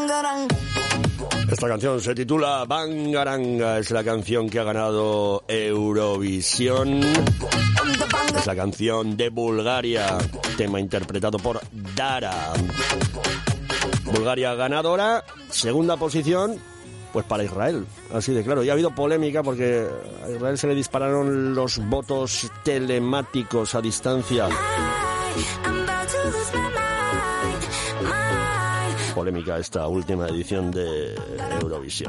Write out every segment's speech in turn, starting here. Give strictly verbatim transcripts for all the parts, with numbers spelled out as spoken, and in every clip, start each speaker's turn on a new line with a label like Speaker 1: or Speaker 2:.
Speaker 1: Esta canción se titula Bangaranga, es la canción que ha ganado Eurovisión. Es la canción de Bulgaria, tema interpretado por Dara. Bulgaria ganadora, segunda posición, pues para Israel, así de claro. Y ha habido polémica porque a Israel se le dispararon los votos telemáticos a distancia. Polémica esta última edición de Eurovisión.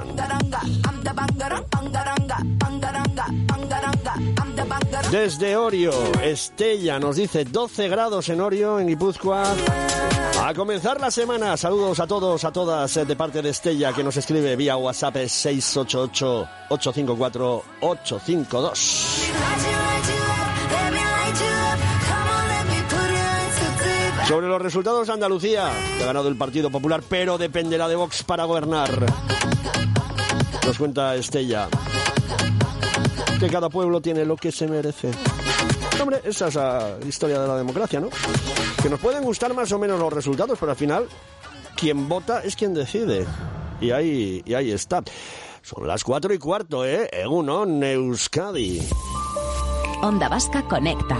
Speaker 1: Desde Orio, Estella nos dice doce grados en Orio, en Guipúzcoa. A comenzar la semana. Saludos a todos, a todas, de parte de Estella, que nos escribe vía WhatsApp seis ocho ocho, ocho cinco cuatro, ocho cinco dos. Sobre los resultados, Andalucía, que ha ganado el Partido Popular, pero dependerá de Vox para gobernar. Nos cuenta Estella que cada pueblo tiene lo que se merece. Hombre, esa es la historia de la democracia, ¿no? Que nos pueden gustar más o menos los resultados, pero al final quien vota es quien decide. Y ahí, y ahí está. Son las cuatro y cuarto, ¿eh? Egunon, Euskadi.
Speaker 2: Onda Vasca Conecta.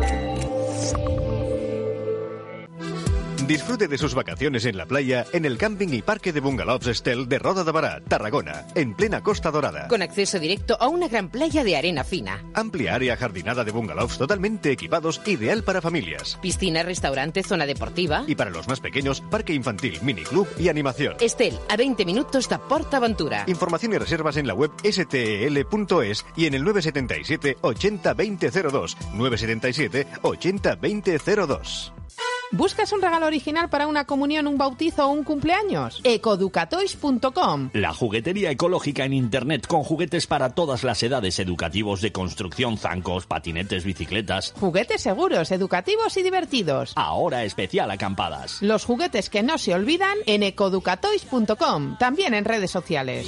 Speaker 3: Disfrute de sus vacaciones en la playa en el camping y parque de bungalows Estel de Roda de Bará, Tarragona, en plena Costa Dorada.
Speaker 4: Con acceso directo a una gran playa de arena fina.
Speaker 3: Amplia área jardinada de bungalows totalmente equipados, ideal para familias.
Speaker 4: Piscina, restaurante, zona deportiva.
Speaker 3: Y para los más pequeños, parque infantil, miniclub y animación.
Speaker 4: Estel, a veinte minutos de PortAventura.
Speaker 3: Información y reservas en la web ese te ele punto es y en el nueve siete siete, ochenta, veinte cero dos. nueve siete siete, ochenta, veinte cero dos.
Speaker 5: ¿Buscas un regalo original para una comunión, un bautizo o un cumpleaños? ecoeducatoys punto com.
Speaker 6: La juguetería ecológica en Internet con juguetes para todas las edades, educativos, de construcción, zancos, patinetes, bicicletas.
Speaker 5: Juguetes seguros, educativos y divertidos.
Speaker 6: Ahora especial acampadas.
Speaker 5: Los juguetes que no se olvidan en ecoeducatoys punto com, también en redes sociales.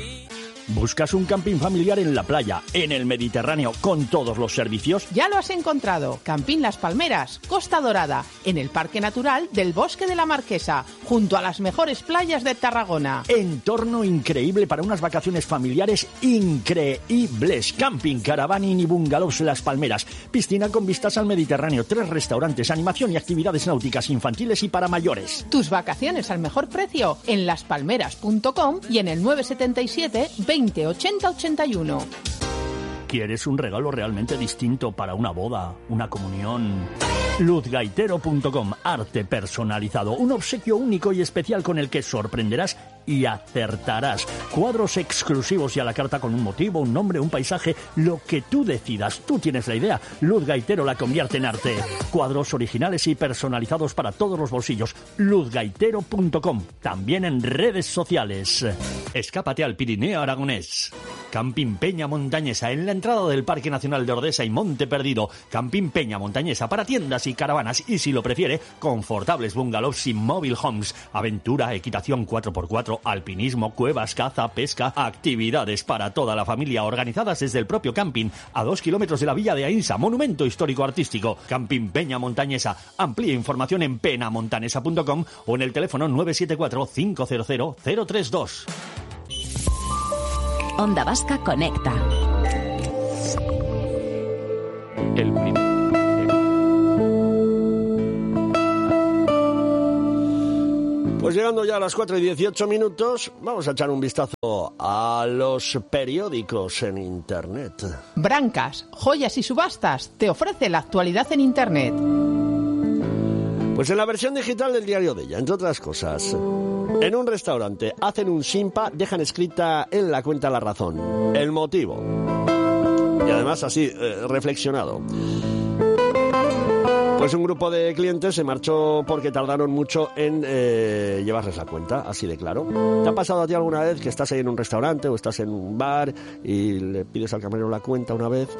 Speaker 6: ¿Buscas un camping familiar en la playa, en el Mediterráneo, con todos los servicios?
Speaker 5: Ya lo has encontrado. Camping Las Palmeras, Costa Dorada, en el Parque Natural del Bosque de la Marquesa, junto a las mejores playas de Tarragona.
Speaker 6: Entorno increíble para unas vacaciones familiares increíbles. Camping, caravaning y bungalows Las Palmeras. Piscina con vistas al Mediterráneo, tres restaurantes, animación y actividades náuticas infantiles y para mayores.
Speaker 5: Tus vacaciones al mejor precio en las palmeras punto com y en el nueve siete siete, veinte, ochenta, ochenta y uno.
Speaker 6: ¿Quieres un regalo realmente distinto para una boda, una comunión? luz gaitero punto com, arte personalizado, un obsequio único y especial con el que sorprenderás y acertarás. Cuadros exclusivos y a la carta con un motivo, un nombre, un paisaje, lo que tú decidas. Tú tienes la idea. Luz Gaitero la convierte en arte. Cuadros originales y personalizados para todos los bolsillos. luz gaitero punto com, también en redes sociales. Escápate al Pirineo aragonés. Camping Peña Montañesa, en la entrada del Parque Nacional de Ordesa y Monte Perdido. Camping Peña Montañesa para tiendas y caravanas y, si lo prefiere, confortables bungalows y mobile homes. Aventura, equitación cuatro por cuatro, alpinismo, cuevas, caza, pesca, actividades para toda la familia organizadas desde el propio camping, a dos kilómetros de la Villa de Ainsa, monumento histórico artístico. Camping Peña Montañesa. Amplía información en penamontanesa punto com o en el teléfono nueve siete cuatro, cinco cero cero, cero tres dos.
Speaker 2: Onda Vasca Conecta.
Speaker 1: El primer. Pues llegando ya a las cuatro y dieciocho minutos, vamos a echar un vistazo a los periódicos en Internet.
Speaker 5: Brancas, joyas y subastas te ofrece la actualidad en Internet.
Speaker 1: Pues en la versión digital del diario de ella, entre otras cosas, en un restaurante hacen un simpa, dejan escrita en la cuenta la razón, el motivo, y además así, eh, reflexionado. Pues un grupo de clientes se marchó porque tardaron mucho en eh, llevarles la cuenta, así de claro. ¿Te ha pasado a ti alguna vez que estás ahí en un restaurante o estás en un bar y le pides al camarero la cuenta una vez?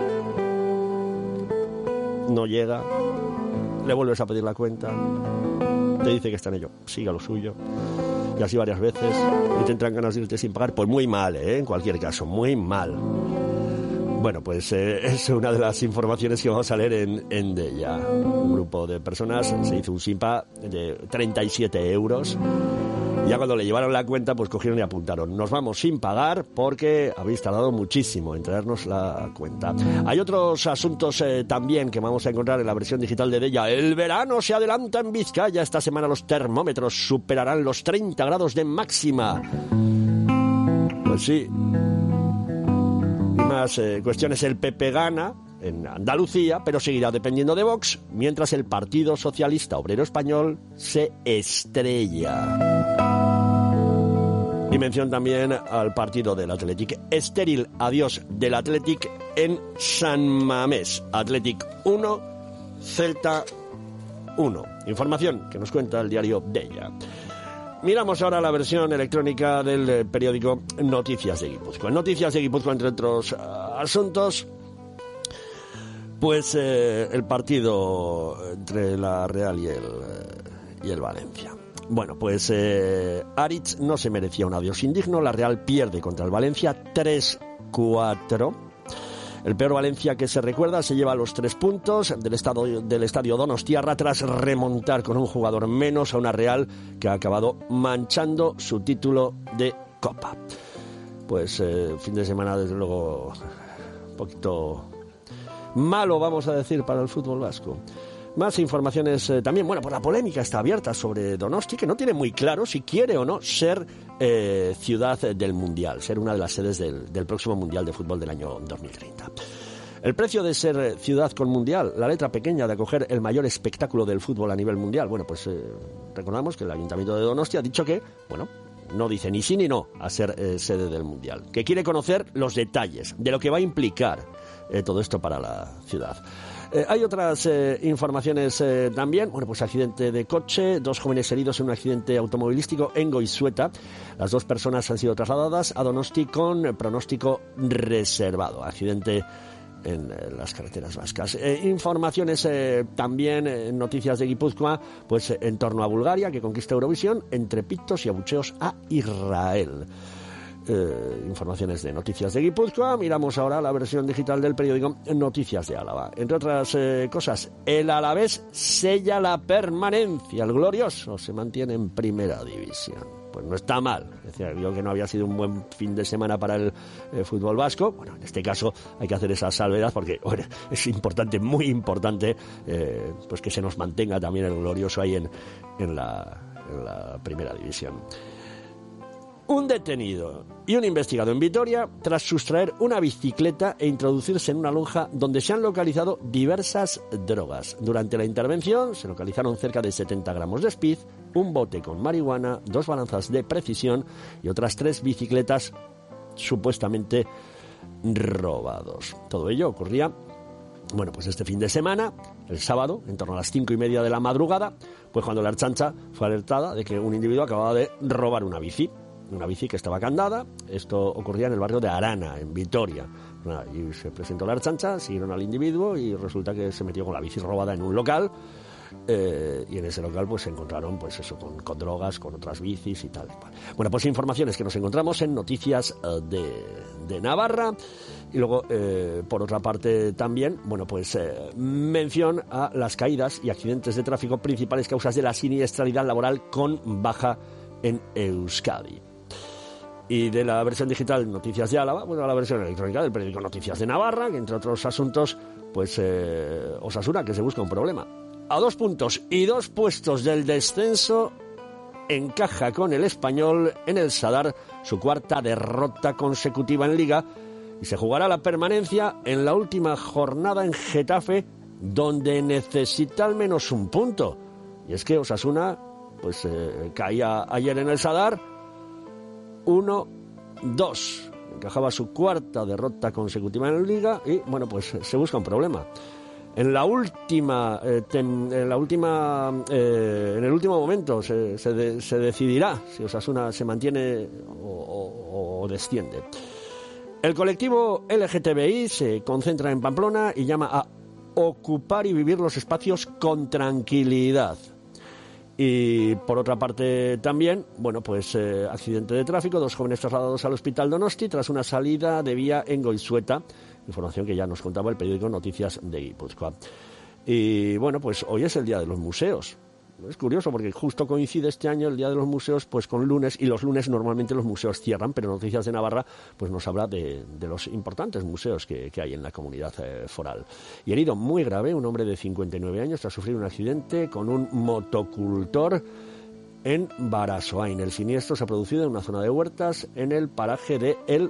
Speaker 1: No llega, le vuelves a pedir la cuenta, te dice que está en ello, siga lo suyo. Y así varias veces y te entran ganas de irte sin pagar. Pues muy mal, ¿eh? En cualquier caso, muy mal. Bueno, pues eh, es una de las informaciones que vamos a leer en, en Della. Un grupo de personas se hizo un simpa de treinta y siete euros Ya cuando le llevaron la cuenta, pues cogieron y apuntaron: nos vamos sin pagar porque habéis tardado muchísimo en traernos la cuenta. Hay otros asuntos eh, también que vamos a encontrar en la versión digital de Della. El verano se adelanta en Vizcaya. Esta semana los termómetros superarán los treinta grados de máxima. Pues sí. Y más eh, cuestiones. El P P gana en Andalucía, pero seguirá dependiendo de Vox, mientras el Partido Socialista Obrero Español se estrella. Y mención también al partido del Athletic. Estéril adiós del Athletic en San Mamés. Athletic uno, Celta uno. Información que nos cuenta el diario Della. Miramos ahora la versión electrónica del periódico Noticias de Guipúzcoa. En Noticias de Guipúzcoa, entre otros uh, asuntos, pues eh, el partido entre la Real y el, y el Valencia. Bueno, pues eh, Aritz no se merecía un adiós indigno. La Real pierde contra el Valencia tres cuatro. El peor Valencia que se recuerda se lleva los tres puntos del, estado, del estadio Donostiarra tras remontar con un jugador menos a una Real que ha acabado manchando su título de Copa. Pues eh, fin de semana, desde luego, un poquito malo, vamos a decir, para el fútbol vasco. Más informaciones eh, también. Bueno, pues la polémica está abierta sobre Donosti, que no tiene muy claro si quiere o no ser eh, ciudad del Mundial, ser una de las sedes del, del próximo Mundial de Fútbol del año dos mil treinta. El precio de ser ciudad con Mundial, la letra pequeña de acoger el mayor espectáculo del fútbol a nivel mundial. Bueno, pues eh, recordamos que el Ayuntamiento de Donosti ha dicho que, bueno, no dice ni sí ni no a ser eh, sede del Mundial, que quiere conocer los detalles de lo que va a implicar eh, todo esto para la ciudad. Eh, hay otras eh, informaciones eh, también. Bueno, pues accidente de coche, dos jóvenes heridos en un accidente automovilístico en Goizueta. Las dos personas han sido trasladadas a Donosti con pronóstico reservado. Accidente en eh, las carreteras vascas. Eh, informaciones eh, también, eh, noticias de Guipúzcoa, pues eh, en torno a Bulgaria, que conquista Eurovisión, entre pitos y abucheos a Israel. Eh, informaciones de Noticias de Guipúzcoa. Miramos ahora la versión digital del periódico Noticias de Álava. Entre otras eh, cosas, el Alavés sella la permanencia. El glorioso se mantiene en primera división. Pues no está mal. Decía yo que no había sido un buen fin de semana para el eh, fútbol vasco. Bueno, en este caso hay que hacer esa salvedad porque bueno, es importante, muy importante, eh, pues que se nos mantenga también el glorioso ahí en, en, la, en la primera división. Un detenido y un investigado en Vitoria tras sustraer una bicicleta e introducirse en una lonja donde se han localizado diversas drogas. Durante la intervención se localizaron cerca de setenta gramos de speed, un bote con marihuana, dos balanzas de precisión y otras tres bicicletas supuestamente robados. Todo ello ocurría, bueno, pues este fin de semana, el sábado, en torno a las cinco y media de la madrugada, pues cuando la Ertzaintza fue alertada de que un individuo acababa de robar una bici. Una bici que estaba candada. Esto ocurría en el barrio de Arana, en Vitoria. Y se presentó la Ertzaintza, siguieron al individuo y resulta que se metió con la bici robada en un local. Eh, y en ese local pues se encontraron pues eso con, con drogas, con otras bicis y tal. Bueno, pues informaciones que nos encontramos en Noticias uh, de, de Navarra. Y luego, eh, por otra parte también, bueno, pues eh, mención a las caídas y accidentes de tráfico, principales causas de la siniestralidad laboral con baja en Euskadi. Y de la versión digital Noticias de Álava, bueno, a la versión electrónica del periódico Noticias de Navarra, que entre otros asuntos, pues eh, Osasuna, que se busca un problema. A dos puntos y dos puestos del descenso, encaja con el Español en el Sadar su cuarta derrota consecutiva en Liga y se jugará la permanencia en la última jornada en Getafe, donde necesita al menos un punto. Y es que Osasuna pues eh, caía ayer en el Sadar uno dos. Encajaba su cuarta derrota consecutiva en la Liga y, bueno, pues se busca un problema. En la última, eh, ten, en la última, eh, en el último momento se, se, de, se decidirá si Osasuna se mantiene o, o, o desciende. El colectivo L G T B I se concentra en Pamplona y llama a ocupar y vivir los espacios con tranquilidad. Y por otra parte también, bueno, pues eh, accidente de tráfico, dos jóvenes trasladados al hospital Donosti tras una salida de vía en Goizueta, información que ya nos contaba el periódico Noticias de Guipúzcoa. Y bueno, pues hoy es el día de los museos. Es curioso porque justo coincide este año el Día de los Museos pues con lunes, y los lunes normalmente los museos cierran, pero Noticias de Navarra pues nos habla de, de los importantes museos que, que hay en la comunidad eh, foral. Y herido muy grave, un hombre de cincuenta y nueve años tras sufrir un accidente con un motocultor en Barasoain. El siniestro se ha producido en una zona de huertas en el paraje de El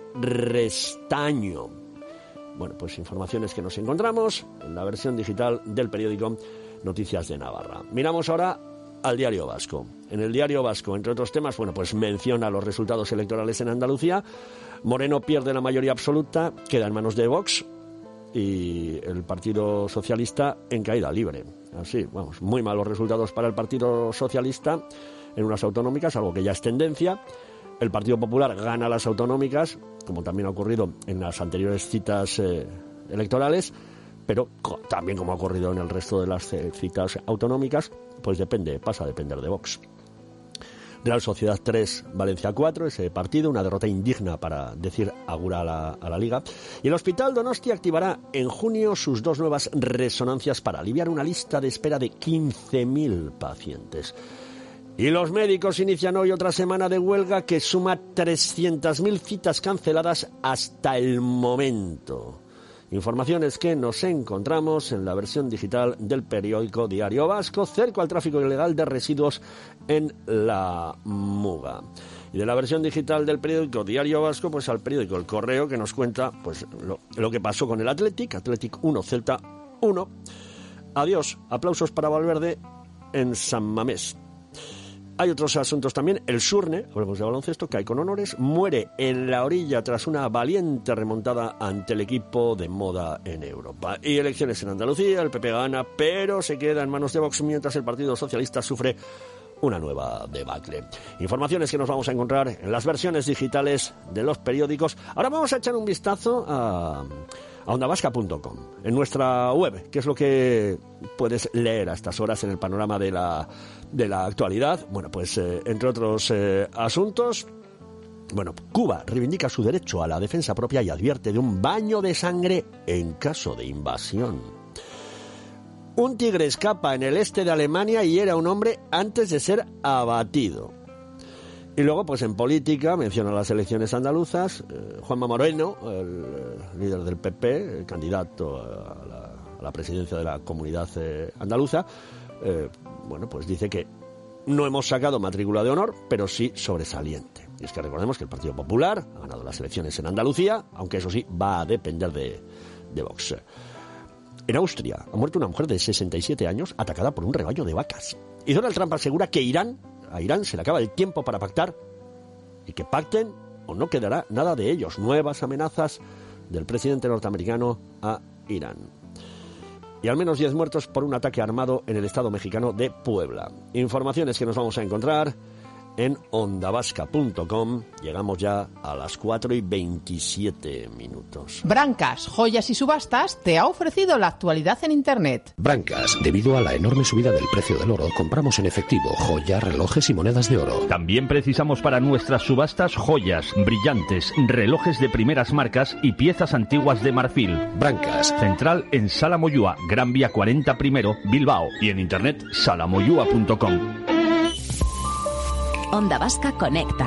Speaker 1: Restaño. Bueno, pues informaciones que nos encontramos en la versión digital del periódico Noticias de Navarra. Miramos ahora al Diario Vasco. En el Diario Vasco, entre otros temas, bueno, pues menciona los resultados electorales en Andalucía. Moreno pierde la mayoría absoluta, queda en manos de Vox, y el Partido Socialista en caída libre. Así, vamos, muy malos resultados para el Partido Socialista en unas autonómicas, algo que ya es tendencia. El Partido Popular gana las autonómicas, como también ha ocurrido en las anteriores citas eh, electorales, pero co- también como ha ocurrido en el resto de las eh, citas autonómicas, pues depende, pasa a depender de Vox. Real Sociedad tres, Valencia cuatro, ese partido, una derrota indigna para decir agur a la, a la Liga. Y el Hospital Donostia activará en junio sus dos nuevas resonancias para aliviar una lista de espera de quince mil pacientes. Y los médicos inician hoy otra semana de huelga que suma trescientas mil citas canceladas hasta el momento. Informaciones que nos encontramos en la versión digital del periódico Diario Vasco, cerco al tráfico ilegal de residuos en la Muga. Y de la versión digital del periódico Diario Vasco, pues al periódico El Correo, que nos cuenta pues lo, lo que pasó con el Athletic, Athletic uno, Celta uno. Adiós, aplausos para Valverde en San Mamés. Hay otros asuntos también. El Surne, hablamos de baloncesto, cae con honores, muere en la orilla tras una valiente remontada ante el equipo de moda en Europa. Y elecciones en Andalucía, el P P gana, pero se queda en manos de Vox, mientras el Partido Socialista sufre una nueva debacle. Informaciones que nos vamos a encontrar en las versiones digitales de los periódicos. Ahora vamos a echar un vistazo a... a onda vasca punto com, en nuestra web, que es lo que puedes leer a estas horas en el panorama de la, de la actualidad. Bueno, pues eh, entre otros eh, asuntos, bueno, Cuba reivindica su derecho a la defensa propia y advierte de un baño de sangre en caso de invasión. Un tigre escapa en el este de Alemania y hiere a un hombre antes de ser abatido. Y luego, pues en política, menciona las elecciones andaluzas. Eh, Juanma Moreno, el eh, líder del P P, el candidato a la, a la presidencia de la comunidad eh, andaluza, eh, bueno, pues dice que no hemos sacado matrícula de honor, pero sí sobresaliente. Y es que recordemos que el Partido Popular ha ganado las elecciones en Andalucía, aunque eso sí, va a depender de, de Vox. En Austria ha muerto una mujer de sesenta y siete años atacada por un rebaño de vacas. Y Donald Trump asegura que Irán... a Irán se le acaba el tiempo para pactar, y que pacten o no quedará nada de ellos. Nuevas amenazas del presidente norteamericano a Irán. Y al menos diez muertos por un ataque armado en el estado mexicano de Puebla. Informaciones que nos vamos a encontrar en onda vasca punto com. Llegamos ya a las cuatro y veintisiete minutos.
Speaker 5: Brancas, Joyas y Subastas te ha ofrecido la actualidad en Internet.
Speaker 7: Brancas, debido a la enorme subida del precio del oro, compramos en efectivo joyas, relojes y monedas de oro.
Speaker 6: También precisamos para nuestras subastas joyas, brillantes, relojes de primeras marcas y piezas antiguas de marfil.
Speaker 7: Brancas.
Speaker 6: Central en Sala Moyúa, Gran Vía cuarenta primero, Bilbao. Y en internet salamoyúa punto com.
Speaker 2: Onda Vasca Conecta.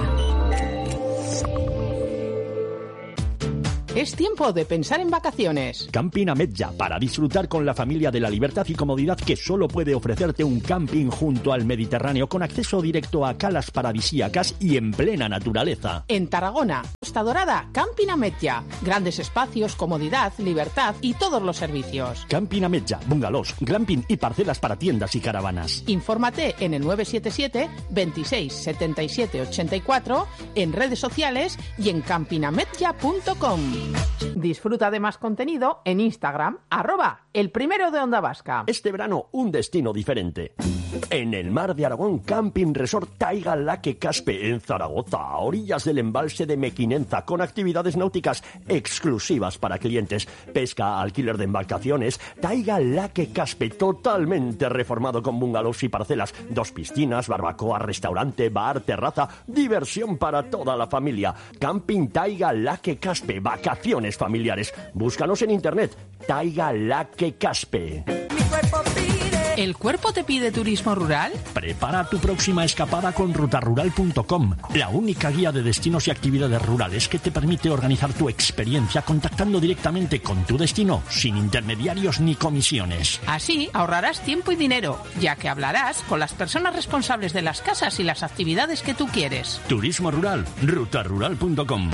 Speaker 5: Es tiempo de pensar en vacaciones.
Speaker 6: Camping Ametlla, para disfrutar con la familia de la libertad y comodidad que solo puede ofrecerte un camping junto al Mediterráneo, con acceso directo a calas paradisíacas y en plena naturaleza.
Speaker 5: En Tarragona, Costa Dorada, Camping Ametlla. Grandes espacios, comodidad, libertad y todos los servicios.
Speaker 6: Camping Ametlla, bungalows, glamping y parcelas para tiendas y caravanas.
Speaker 5: Infórmate en el nueve siete siete, veintiséis, setenta y siete, ochenta y cuatro, en redes sociales y en camping ametlla punto com. Disfruta de más contenido en Instagram, arroba el primero de Onda Vasca.
Speaker 6: Este verano, un destino diferente. En el mar de Aragón, Camping Resort Taiga Laque Caspe, en Zaragoza, a orillas del embalse de Mequinenza, con actividades náuticas exclusivas para clientes, pesca, alquiler de embarcaciones. Taiga Laque Caspe, totalmente reformado con bungalows y parcelas, dos piscinas, barbacoa, restaurante, bar, terraza, diversión para toda la familia. Camping Taiga Laque Caspe, vacaciones familiares. Búscanos en internet, Taiga Laque Caspe.
Speaker 8: Mi cuerpo pide
Speaker 5: ¿El cuerpo te pide turismo rural?
Speaker 6: Prepara tu próxima escapada con ruta rural punto com, la única guía de destinos y actividades rurales que te permite organizar tu experiencia contactando directamente con tu destino sin intermediarios ni comisiones.
Speaker 5: Así ahorrarás tiempo y dinero, ya que hablarás con las personas responsables de las casas y las actividades que tú quieres.
Speaker 6: Turismo rural, ruta rural punto com.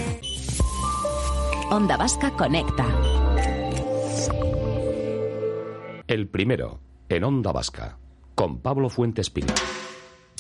Speaker 2: Onda Vasca Conecta.
Speaker 7: El primero, en Onda Vasca, con Pablo Fuentes Pina.